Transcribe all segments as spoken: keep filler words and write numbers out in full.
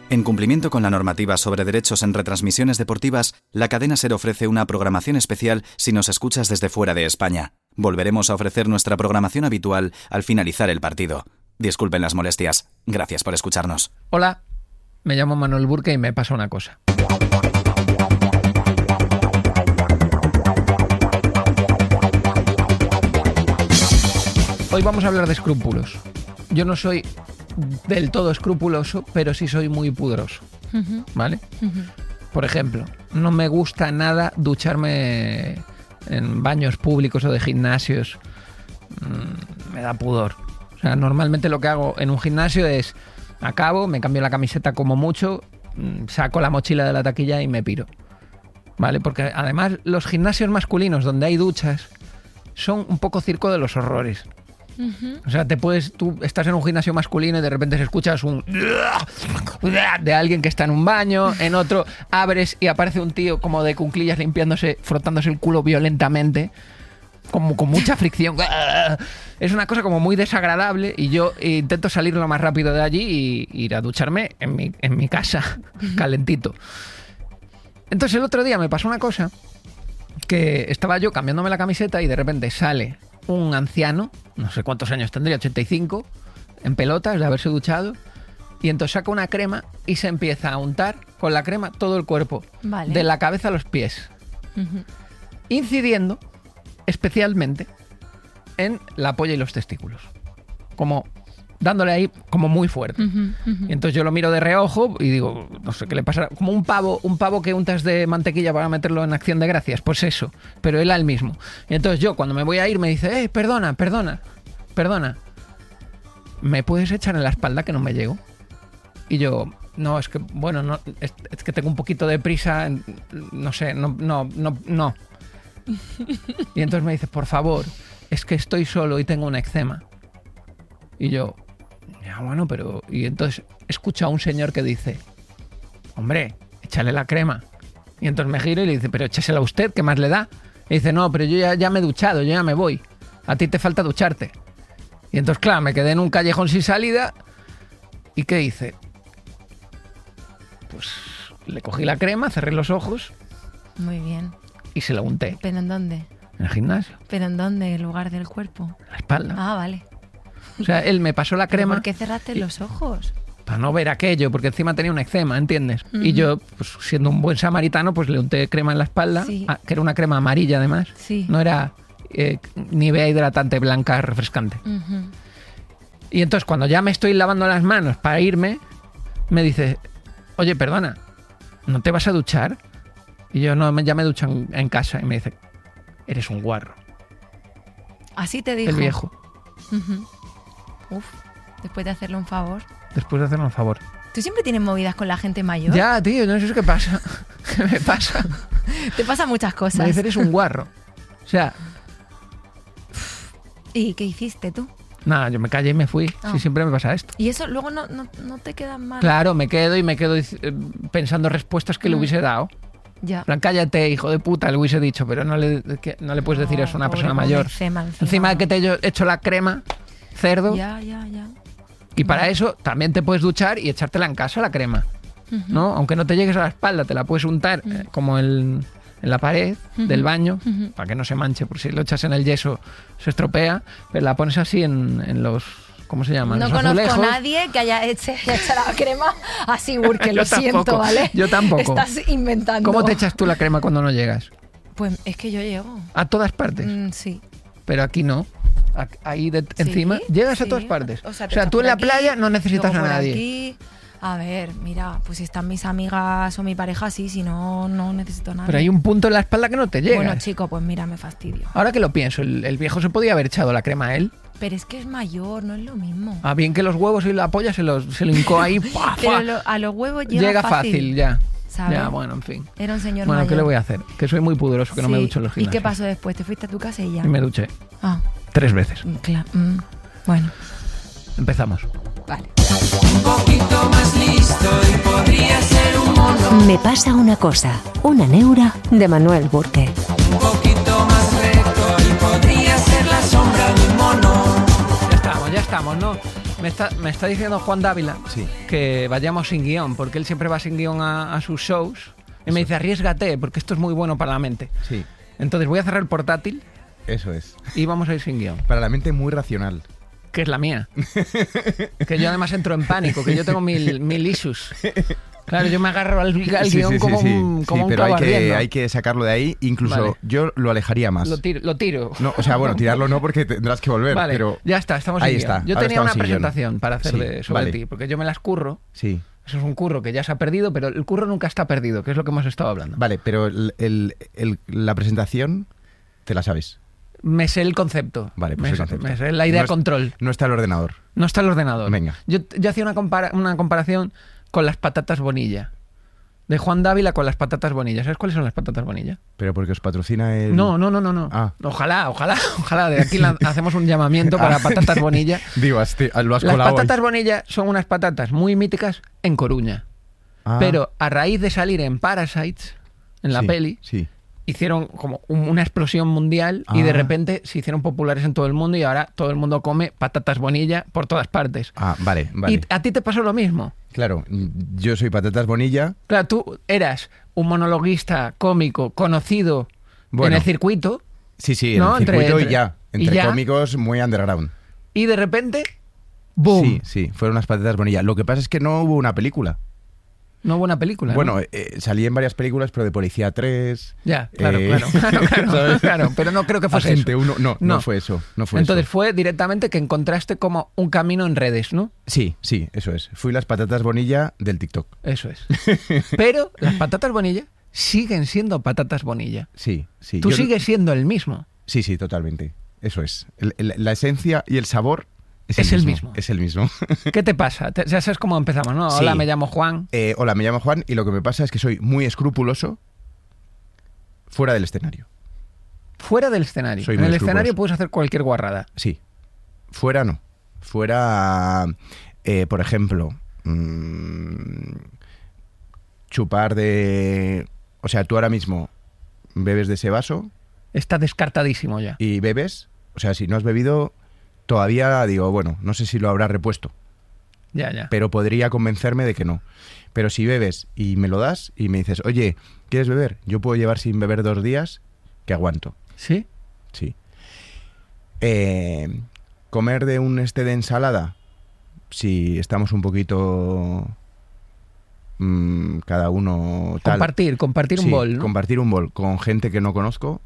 En cumplimiento con la normativa sobre derechos en retransmisiones deportivas, la cadena SER ofrece una programación especial si nos escuchas desde fuera de España. Volveremos a ofrecer nuestra programación habitual al finalizar el partido. Disculpen las molestias. Gracias por escucharnos. Hola, me llamo Manuel Burke y me pasa una cosa. Hoy vamos a hablar de escrúpulos. Yo no soy del todo escrupuloso, pero sí soy muy pudoroso, uh-huh. ¿Vale? Uh-huh. Por ejemplo, no me gusta nada ducharme en baños públicos o de gimnasios. Mm, me da pudor. O sea, normalmente lo que hago en un gimnasio es acabo, me cambio la camiseta como mucho, saco la mochila de la taquilla y me piro. ¿Vale? Porque además los gimnasios masculinos donde hay duchas son un poco circo de los horrores. Uh-huh. O sea, te puedes, tú estás en un gimnasio masculino y de repente se escuchas un de alguien que está en un baño, en otro abres y aparece un tío como de cuclillas limpiándose, frotándose el culo violentamente, como con mucha fricción. Es una cosa como muy desagradable y yo intento salir lo más rápido de allí y ir a ducharme en mi, en mi casa, calentito. Entonces el otro día me pasó una cosa, que estaba yo cambiándome la camiseta y de repente sale un anciano, no sé cuántos años tendría, ochenta y cinco, en pelotas de haberse duchado, y entonces saca una crema y se empieza a untar con la crema todo el cuerpo, vale, de la cabeza a los pies, uh-huh, incidiendo especialmente en la polla y los testículos, como dándole ahí como muy fuerte. Uh-huh, uh-huh. Y entonces yo lo miro de reojo y digo, no sé qué le pasa, como un pavo, un pavo que untas de mantequilla para meterlo en Acción de Gracias, pues eso, pero él al mismo. Y entonces yo cuando me voy a ir me dice, eh, perdona, perdona, perdona, ¿me puedes echar en la espalda que no me llego? Y yo, no, es que, bueno, no, es, es que tengo un poquito de prisa, no sé, no, no, no, no. Y entonces me dice, por favor, es que estoy solo y tengo un eczema. Y yo, ya bueno, pero... Y entonces escucho a un señor que dice, hombre, échale la crema. Y entonces me giro y le dice, pero échasela usted, ¿qué más le da? Y dice, no, pero yo ya, ya me he duchado, yo ya me voy. A ti te falta ducharte. Y entonces, claro, me quedé en un callejón sin salida. ¿Y qué hice? Pues le cogí la crema, cerré los ojos. Muy bien. Y se la unté. ¿Pero en dónde? En el gimnasio. ¿Pero en dónde? ¿En lugar del cuerpo? En la espalda. Ah, vale. O sea, él me pasó la crema. ¿Por qué cerraste y... los ojos? Para no ver aquello, porque encima tenía un eczema, ¿entiendes? Uh-huh. Y yo, pues siendo un buen samaritano, pues le unté crema en la espalda, sí, ah, que era una crema amarilla además. Sí. No era eh, Nivea hidratante blanca refrescante. Uh-huh. Y entonces cuando ya me estoy lavando las manos para irme, me dice, oye, perdona, ¿no te vas a duchar? Y yo, no, ya me ducho en, en casa. Y me dice, eres un guarro. Así te dijo. El viejo. Uh-huh. Uf, después de hacerle un favor. Después de hacerle un favor. ¿Tú siempre tienes movidas con la gente mayor? Ya, tío, no sé qué pasa. ¿Qué me pasa? Te pasan muchas cosas. Me dice, eres un guarro. O sea... ¿Y qué hiciste tú? Nada, yo me callé y me fui. Oh. Sí, siempre me pasa esto. ¿Y eso luego no, no, no te queda mal? Claro, me quedo y me quedo pensando respuestas que mm. le hubiese dado. Ya. Plan, cállate, hijo de puta, le hubiese dicho, pero no le, que, no le puedes decir no, eso a una persona mayor. Encima, encima. encima de que te he hecho la crema, cerdo. Ya, ya, ya. Y para vale. eso también te puedes duchar y echártela en casa, la crema. Uh-huh. ¿No? Aunque no te llegues a la espalda, te la puedes untar uh-huh. eh, como el, en la pared uh-huh. del baño, uh-huh. para que no se manche, por si lo echas en el yeso se estropea, pero la pones así en, en los... ¿Cómo se llama? No los conozco azulejos. a nadie que haya hecho, hecho la crema así, porque lo siento, ¿vale? Yo tampoco. Estás inventando. ¿Cómo te echas tú la crema cuando no llegas? Pues es que yo llego. ¿A todas partes? Mm, sí. Pero aquí no. Ahí de, ¿Sí? encima llegas sí. a todas partes. O sea, o sea tú en la aquí, playa no necesitas a nadie. Aquí. A ver, mira, pues si están mis amigas o mi pareja, sí, si no, no necesito nada. Pero hay un punto en la espalda que no te llega. Bueno, chico, pues mira, me fastidio. Ahora que lo pienso, el, el viejo se podía haber echado la crema a él. Pero es que es mayor, no es lo mismo. Ah, bien que los huevos y la polla se los se lo hincó ahí. ¡Pua, pua! Pero lo, a los huevos llega, llega fácil. fácil, ya. ¿Sabes? Ya, bueno, en fin. Era un señor bueno, mayor. ¿qué le voy a hacer? Que soy muy pudoroso, que sí. no me ducho en los gimnasios. ¿Y qué pasó después? ¿Te fuiste a tu casa y ya? Y me duché. Ah. Tres veces. Claro. Mm. Bueno. Empezamos. Vale. Un poquito más listo y podría ser un mono. Me pasa una cosa. Una neura de Manuel Burke. Un poquito más recto y podría ser la sombra de un mono. Ya estamos, ya estamos, ¿no? Me está, me está diciendo Juan Dávila Sí. que vayamos sin guión, porque él siempre va sin guión a, a sus shows. Y me dice, arriésgate, porque esto es muy bueno para la mente. Sí, Entonces voy a cerrar el portátil eso es. y vamos a ir sin guión. Para la mente muy racional. Que es la mía. Que yo además entro en pánico, que yo tengo mil, mil issues. Claro, yo me agarro al, al Sí, guión sí, sí, como sí. un, como Sí, un pero hay clavo que, ardiendo. hay que sacarlo de ahí. Incluso Vale. yo lo alejaría más. Lo tiro. Lo tiro. No, o sea, bueno, tirarlo no porque tendrás que volver, Vale, pero... ya está, estamos ahí en guión. está, Yo ahora tenía una estamos en guión. presentación para hacer Sí, de- sobre vale. ti, porque yo me las curro. Sí. Eso es un curro que ya se ha perdido, pero el curro nunca está perdido, que es lo que hemos estado hablando. Vale, pero el, el- el- la presentación te la sabes. Me sé el concepto. Vale, pues me, el sé- concepto. me sé la idea No es- control. No está el ordenador. No está el ordenador. Venga. Yo, yo hacía una, compara- una comparación con las patatas Bonilla. De Juan Dávila con las patatas Bonilla. ¿Sabes cuáles son las patatas Bonilla? Pero porque os patrocina el... No, no, no, no, no. Ah. Ojalá, ojalá, ojalá. De aquí la- hacemos un llamamiento para Ah. patatas Bonilla. Digo, este- lo has Las colado patatas hoy. Bonilla son unas patatas muy míticas en Coruña. Ah, Pero a raíz de salir en Parasites, en la sí, peli, Sí. hicieron como un- una explosión mundial y de Ah. repente se hicieron populares en todo el mundo y ahora todo el mundo come patatas Bonilla por todas partes. Ah, vale, vale. ¿Y a ti te pasó lo mismo? Claro, yo soy Patatas Bonilla. Claro, tú eras un monologuista cómico conocido Bueno. en el circuito Sí, sí, en No, el entre- circuito entre- y ya. y Entre ya. cómicos muy underground. y de repente, ¡boom! Sí, sí, fueron unas Patatas Bonilla. Lo que pasa es que no hubo una película. No hubo una película. ¿no? Bueno, eh, salí en varias películas, pero de Policía tres. Ya, claro, eh, claro, claro, claro, ¿sabes? claro, pero no creo que fuese Agente eso. uno, no, no, No. fue eso. No fue Entonces eso. fue directamente que encontraste como un camino en redes, ¿no? Sí, sí, eso es. Fui las Patatas Bonilla del TikTok. Eso es. Pero las patatas Bonilla siguen siendo patatas Bonilla. Sí, sí. Tú Yo- sigues siendo el mismo. Sí, sí, totalmente. Eso es. El- el- la esencia y el sabor es el, Es el mismo, mismo. Es el mismo. ¿Qué te pasa? Te- Ya sabes cómo empezamos, ¿no? Sí. Hola, me llamo Juan. Eh, hola, me llamo Juan y lo que me pasa es que soy muy escrupuloso fuera del escenario. Fuera del escenario. Soy en muy el escrupuloso. escenario puedes hacer cualquier guarrada. Sí. Fuera no. Fuera, eh, por ejemplo, mm, chupar de... O sea, tú ahora mismo bebes de ese vaso Está descartadísimo ya. y bebes. O sea, si no has bebido, todavía digo, bueno, no sé si lo habrá repuesto, Ya, ya. pero podría convencerme de que no. Pero si bebes y me lo das y me dices, oye, ¿quieres beber? Yo puedo llevar sin beber dos días que aguanto. ¿Sí? Sí. Eh, comer de un este de ensalada, si estamos un poquito mm, cada uno tal. Compartir, compartir un Sí, bol, ¿no? compartir un bol con gente que no conozco.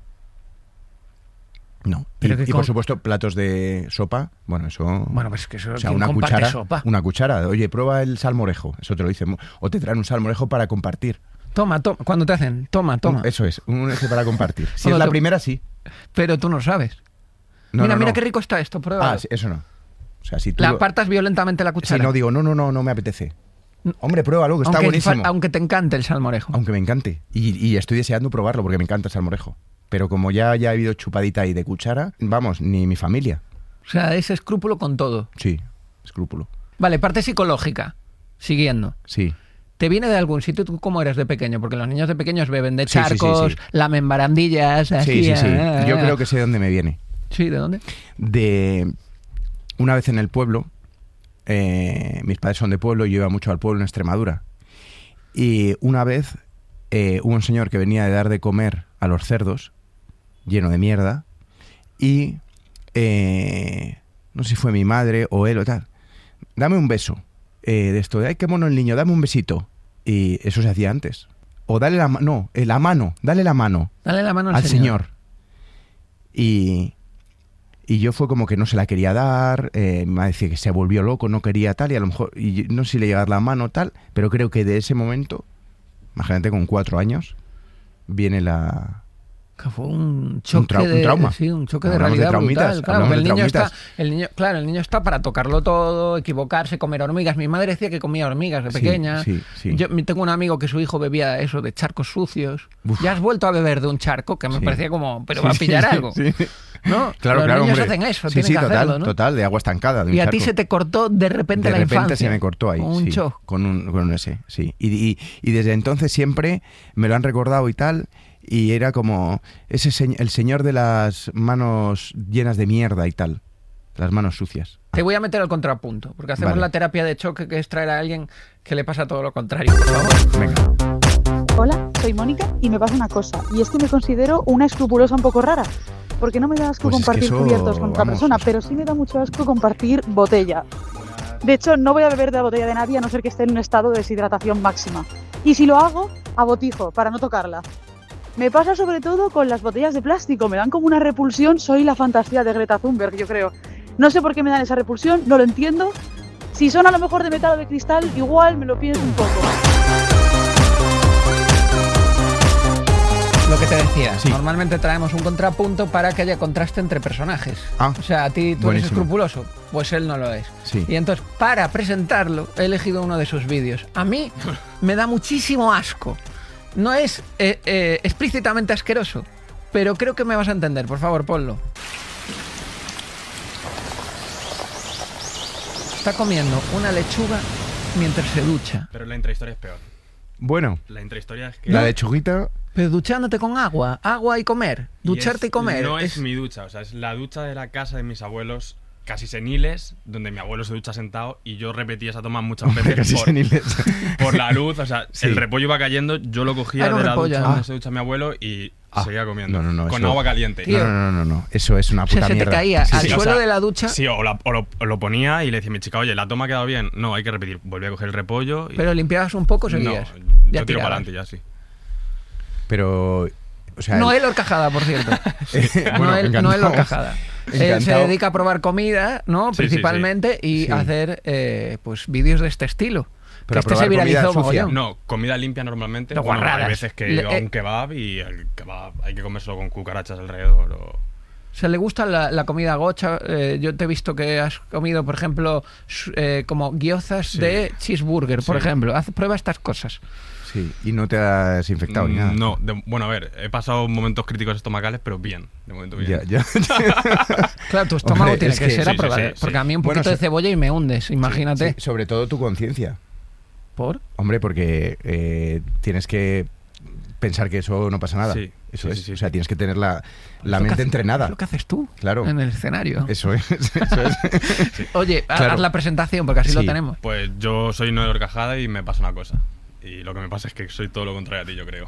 No. Pero y, que y con- por supuesto platos de sopa, bueno, eso... Bueno, pues es que eso o sea, ¿quién una comparte cuchara, sopa? una cuchara. Oye, prueba el salmorejo. Eso te lo dicen. O te traen un salmorejo para compartir. Toma, toma. Cuando te hacen, toma, toma. Un- Eso es, un ese para compartir. Si Bueno, es la tú- primera, sí. Pero tú no sabes. No, mira, no, mira no. qué rico está esto, prueba. Ah, sí, eso no. O sea, si tú Le lo- apartas violentamente la Si cuchara. no digo, no, no, no, no me apetece. Hombre, pruébalo, que está aunque, buenísimo. fa- aunque te encante el salmorejo. Aunque me encante. Y, y estoy deseando probarlo porque me encanta el salmorejo. Pero como ya, ya he habido chupadita ahí de cuchara, vamos, ni mi familia. O sea, es escrúpulo con todo. Sí, escrúpulo. Vale, parte psicológica. Siguiendo. Sí. ¿Te viene de algún sitio? ¿Tú cómo eres de pequeño? Porque los niños de pequeños beben de Sí, sí, sí, charcos, sí. lamen barandillas, Sí, así, sí, sí. ah, Yo ah. creo que sé dónde me viene. Sí, ¿de dónde? De una vez en el pueblo, eh, mis padres son de pueblo y yo iba mucho al pueblo en Extremadura. Y una vez eh, hubo un señor que venía de dar de comer a los cerdos, lleno de mierda, y eh, no sé si fue mi madre o él o tal, dame un beso, eh, de esto de, ay, qué mono el niño, dame un besito. Y eso se hacía antes. O dale la mano, no, eh, la mano, dale la mano Dale la mano al, al señor. Y, y yo fue como que no se la quería dar, eh, mi madre decía que se volvió loco, no quería tal, y a lo mejor, y no sé si le iba a dar la mano tal, pero creo que de ese momento, imagínate con cuatro años, viene la... Que fue un choque trau- un de trauma. sí, un choque de Hablamos de realidad traumitas, brutal. Claro, hablamos que el de niño está, traumitas. el niño, claro, el niño está para tocarlo todo, equivocarse, comer hormigas. Mi madre decía que comía hormigas de Sí, pequeña. sí, sí. Yo tengo un amigo que su hijo bebía eso de charcos sucios. Uf. Ya has vuelto a beber de un charco que me Sí. parecía como, pero Sí, va a sí, pillar sí, algo. sí. ¿No? Claro, Los claro, niños hombre. hacen eso, Sí, tienen sí, que total, hacerlo, ¿no? total, de agua estancada. de un Y a ti charco. se te cortó de repente de la repente infancia. se me cortó ahí, Un sí, shock. con un, con un ese, sí. Y, y, y desde entonces siempre me lo han recordado y tal, y era como ese se- el señor de las manos llenas de mierda y tal. las manos sucias. Te voy a meter al contrapunto, porque hacemos Vale. la terapia de choque, que es traer a alguien que le pasa todo lo contrario, por favor. Venga. Hola, soy Mónica y me pasa una cosa, y es que me considero una escrupulosa un poco rara, porque no me da asco Pues es que compartir eso, cubiertos con otra vamos, persona, o sea. pero sí me da mucho asco compartir botella. De hecho, no voy a beber de la botella de nadie a no ser que esté en un estado de deshidratación máxima. Y si lo hago, a botijo, para no tocarla. Me pasa sobre todo con las botellas de plástico, me dan como una repulsión, soy la fantasía de Greta Thunberg, yo creo. No sé por qué me dan esa repulsión, no lo entiendo. Si son a lo mejor de metal o de cristal, igual me lo pienso un poco. Lo que te decía, Sí. normalmente traemos un contrapunto para que haya contraste entre personajes. Ah, O sea, a ti tú buenísimo. eres escrupuloso, pues él no lo es. Sí. Y entonces, para presentarlo, he elegido uno de sus vídeos. A mí me da muchísimo asco. No es eh, eh, explícitamente asqueroso, pero creo que me vas a entender. Por favor, ponlo. Está comiendo una lechuga mientras se ducha. Pero la intrahistoria es peor. Bueno, La intrahistoria es que... la lechuguita... Pero duchándote con agua, agua y comer. y Ducharte y, es- comer. No es, mi ducha, o sea, es la ducha de la casa de mis abuelos casi seniles, donde mi abuelo se ducha sentado y yo repetí esa toma muchas veces Casi por, seniles. por la luz. O sea, Sí. el repollo iba cayendo, yo lo cogía Era un de la repollo, ducha ah. donde se ducha mi abuelo y Ah, seguía comiendo. no, no, no, con eso- agua caliente. Tío. No, no, no, no, no, eso es una O puta sea, se te mierda. caía Sí, al sí, o suelo sea, de la ducha. Sí, o, la- o lo, o lo ponía y le decía a mi chica, oye, ¿la toma ha quedado bien? No, hay que repetir. Volví a coger el repollo y... Pero limpiabas un poco, no, seguías. yo Ya tiro para tirabas. adelante ya, sí. Pero, o sea... Noel Horcajada, por cierto. bueno, Noel, encantado. Noel Horcajada. Él se Encantado. dedica a probar comida, ¿no? Sí, sí, Principalmente, y Sí. a hacer eh, pues vídeos de este estilo. Pero a que este se probar comida viralizó sucia. mogollón. No, comida limpia normalmente. De Bueno, guarradas. hay veces que he Le- ido a eh, un kebab y el kebab hay que comérselo con cucarachas alrededor. O... O sea, le gusta la, la comida gocha. Eh, yo te he visto que has comido, por ejemplo, su- eh, como guiozas Sí. de cheeseburger, por Sí. ejemplo. Haz, prueba estas cosas. Sí, y no te has infectado ni nada. Mm, No, de- bueno, a ver, he pasado momentos críticos estomacales, pero bien, de momento bien. Ya, ya. Claro, tu estómago Hombre, tiene es que, que- ser sí, a sí, prueba. sí, de- sí. Porque a mí un Bueno, poquito de se- cebolla y me hundes, imagínate. Sí, sobre todo tu conciencia. ¿Por? Hombre, porque eh, tienes que pensar que eso no pasa nada. Sí, Eso sí, es. sí, sí, o sea, sí. tienes que tener la, la Es lo que mente hace- entrenada. Es lo que haces tú. Claro. En el escenario. Eso es. Eso es. Oye, haz Claro. la presentación porque así lo Sí. tenemos. Pues yo soy Noel Horcajada y me pasa una cosa. Y lo que me pasa es que soy todo lo contrario a ti, yo creo.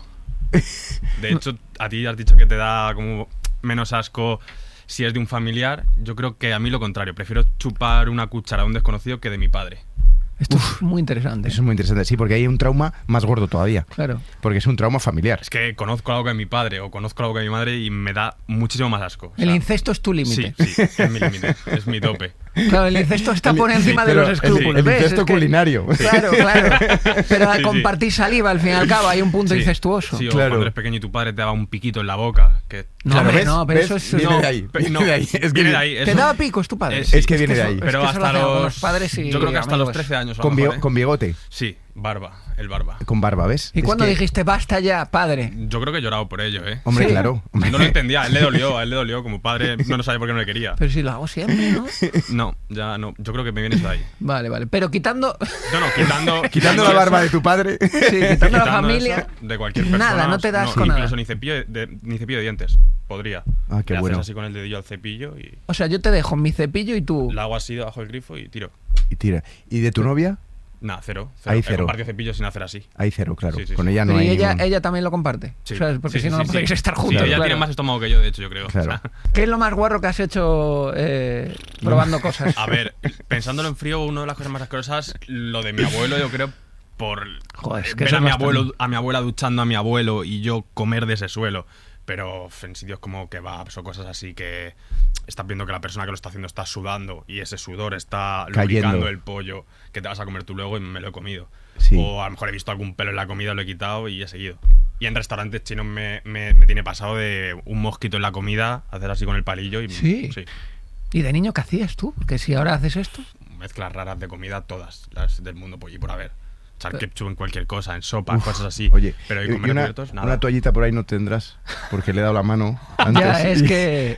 De hecho, a ti has dicho que te da como menos asco si es de un familiar. Yo creo que a mí lo contrario. Prefiero chupar una cuchara de un desconocido que de mi padre. Esto es muy interesante. Eso es muy interesante. Sí, porque hay un trauma más gordo todavía. Claro. Porque es un trauma familiar. Es que conozco la boca de mi padre o conozco la boca de mi madre y me da muchísimo más asco. O El sea, incesto es tu límite. Sí, sí, es mi límite, es mi tope. Claro, el incesto está por El- encima sí, de pero los el- escrúpulos. el ¿ves? incesto Es que- culinario. Claro, claro. Pero a Sí, sí. compartir saliva, al fin y al cabo, hay un punto Sí. incestuoso. Sí, o Claro. cuando eres pequeño y tu padre te daba un piquito en la boca. Que, No, Claro, hombre, ¿ves? no, pero ¿ves? eso es... Viene no, de ahí. pe- Viene no, de ahí. Es que viene de ahí. ¿Te eso- daba picos tu padre? Eh, sí. Es que viene de eso- ahí. es Pero que eso hasta lo hacen los, algunos padres y yo creo que hasta los amigos. trece años. a lo Con, mejor, bio- ¿eh? con bigote. Sí, barba, el barba. Con barba, ¿ves? ¿Y Es cuando que- dijiste basta ya, padre? Yo creo que he llorado por ello, ¿eh? Hombre, Sí. claro. Hombre. No lo entendía, a él le dolió, a él le dolió. Como padre no lo sabía por qué no le quería. Pero si lo hago siempre, ¿no? No, ya no. Yo creo que me viene eso de ahí. Vale, vale. Pero quitando... No, no, quitando... Quitando la eso, barba de tu padre. Sí, quitando la quitando familia... eso de cualquier persona. Nada, no te das con nada. Incluso ni cepillo de, de- ni cepillo de dientes. Podría. Ah, qué Le bueno. haces así con el dedillo al cepillo y O sea, yo te dejo mi cepillo y tú... la hago así debajo del grifo y tiro. Y tira. ¿Y de tu novia? Nada, cero. Ahí He cero. compartido cepillos sin hacer así. Hay cero, claro. Sí, sí, Con sí. ella no Pero hay y ella, ningún- ella también lo comparte. Sí. O sea, porque Sí, si no, sí, no sí, podéis sí. estar Sí, juntos. ella claro. tiene más estómago que yo, de hecho, yo creo. Claro. O sea, ¿Qué es lo más guarro que has hecho eh, probando cosas? a ver, pensándolo en frío, una de las cosas más asquerosas, lo de mi abuelo, yo creo, por Joder, es que ver eso a es mi bastante. abuelo, a mi abuela duchando a mi abuelo y yo comer de ese suelo. Pero en sitios como kebabs o cosas así que estás viendo que la persona que lo está haciendo está sudando y ese sudor está Cayendo. lubricando el pollo que te vas a comer tú luego y me lo he comido. Sí. O a lo mejor he visto algún pelo en la comida, lo he quitado y he seguido. Y en restaurantes chinos me, me, me tiene pasado de un mosquito en la comida, hacer así con el palillo y Sí. sí. ¿Y de niño qué hacías tú? Porque si ahora haces esto... Mezclas raras de comida, todas las del mundo por y por haber. Echar ketchup en cualquier cosa, en sopa, cosas así. Oye, pero y- y comer y una, cubiertos, nada. una toallita por ahí no tendrás, porque le he dado la mano antes. Ya, es y- que...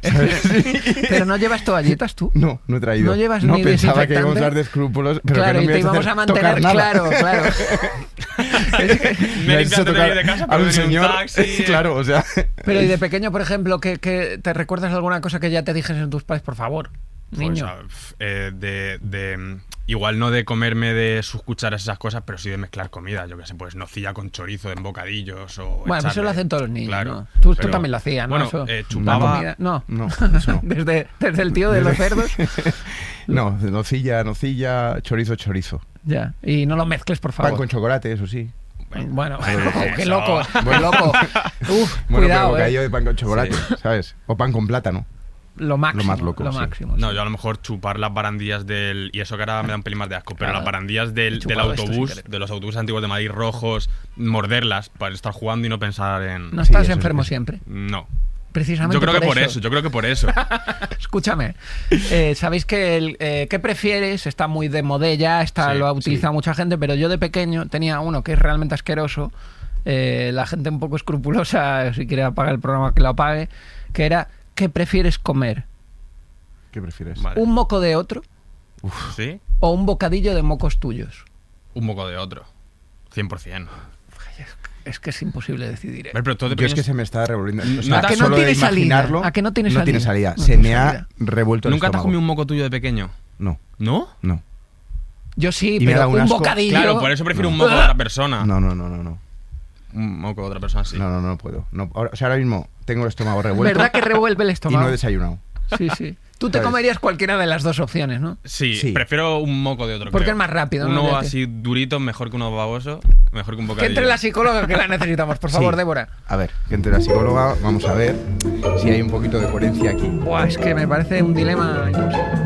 Pero no llevas toallitas tú. No, no he traído. No llevas no ni pensaba que íbamos a desinfectante. hablar de escrúpulos, pero Claro, que no y me te ibas a íbamos hacer a mantener... tocar nada. Claro, claro. Es que- Me he has hecho limpiado tocar de casa, a pero un venía un señor. taxi. Claro, o sea. Pero y de pequeño, por ejemplo, que, que te recuerdas alguna cosa que ya te dijesen tus padres, por favor, Pues, Niño. a- f- eh, de, de- igual no de comerme de sus cucharas esas cosas, pero sí de mezclar comida. Yo qué sé, pues nocilla con chorizo en bocadillos o. Bueno, eso echarle- lo hacen todos los niños, Claro, ¿no? Tú, tú pero- también lo hacías, ¿no? Bueno, Eso, eh, la chupaba. comida- No, No, eso no. desde, desde el tío de los cerdos. No, nocilla, nocilla, chorizo, chorizo. Ya, y no lo mezcles, por favor. Pan con chocolate, eso sí. Bueno, Bueno, qué eso. loco, qué loco. Uf, Bueno, cuidado, pero bocadillo eh. de pan con chocolate, Sí. ¿sabes? O pan con plátano. Lo máximo, Lo más loco, lo sí. máximo. No, sí. yo a lo mejor chupar las barandillas del. Y eso que ahora me da un pelín más de asco, pero Claro. las barandillas del, He del chupado esto sin autobús, querer. de los autobuses antiguos de Madrid rojos, morderlas para estar jugando y no pensar en. No Sí, estás eso es- enfermo eso. siempre. No. Precisamente Yo creo que por por eso, yo creo que por eso. Escúchame, eh, sabéis que el eh, ¿qué prefieres? Está muy de modella, está, Sí, lo ha utilizado mucha gente, pero yo de pequeño tenía uno que es realmente asqueroso. eh, la gente un poco escrupulosa, si quiere apagar el programa, que lo apague, que era ¿qué prefieres comer? ¿Qué prefieres? Vale. ¿Un moco de otro ¿Sí? o un bocadillo de mocos tuyos? Un moco de otro. cien por ciento. Es que es imposible decidir. ¿eh? Pero todo de Yo es que pequeños- se me está revolviendo. O ¿No sea, te- ¿A que no solo de tiene salida? imaginarlo, ¿A que no tiene no tiene salida? salida. No Se tiene me ha salida. revuelto el ¿Nunca te has estómago. comido un moco tuyo de pequeño? No, ¿No? no. Yo sí, Y me da pero un un asco. bocadillo. Claro, por eso prefiero un No. moco de otra persona. No, no, no, no, no. Un moco de otra persona, sí. No, no, no puedo. No, ahora, o sea, ahora mismo tengo el estómago revuelto. ¿Verdad que revuelve el Y estómago? no he desayunado. Sí, sí. Tú te ¿Sabes? comerías cualquiera de las dos opciones, ¿no? Sí, Sí. prefiero un moco de otro. Porque creo. es más rápido, ¿no? Uno Ya que- así durito, mejor que uno baboso, mejor que un Que bocadillo. entre la psicóloga que la necesitamos, por favor, Sí. Débora. A ver, que entre la psicóloga, vamos a ver si hay un poquito de coherencia aquí. Buah, es que me parece un dilema. yo no sé.